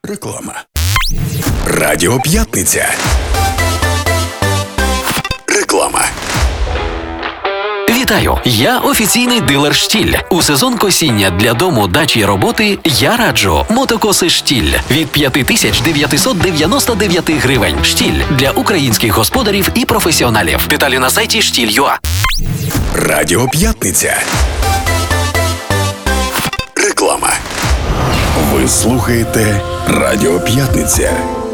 Реклама. Радіо П'ятниця. Реклама. Вітаю! Я офіційний дилер «Штіль». У сезон косіння для дому, дачі й роботи я раджу мотокоси «Штіль» від 5999 гривень. «Штіль» для українських господарів і професіоналів. Деталі на сайті штіль.ua. Радіо П'ятниця. Реклама. Ви слухаєте Радіо П'ятниця.